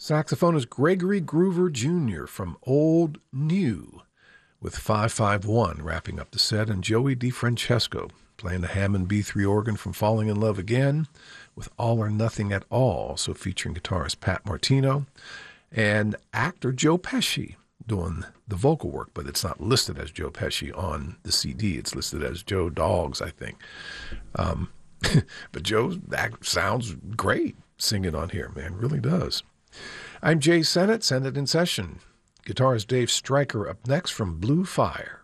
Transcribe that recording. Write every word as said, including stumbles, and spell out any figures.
Saxophone is Gregory Groover Junior from Old New with five five one wrapping up the set, and Joey DeFrancesco playing the Hammond B three organ from Falling in Love Again with All or Nothing at All, so featuring guitarist Pat Martino and actor Joe Pesci doing the vocal work, but it's not listed as Joe Pesci on the C D. It's listed as Joe Dogs, I think. Um, but Joe that sounds great singing on here, man, really does. I'm Jay Sennett, Sennett in Session. Guitarist Dave Stryker up next from Blue Fire.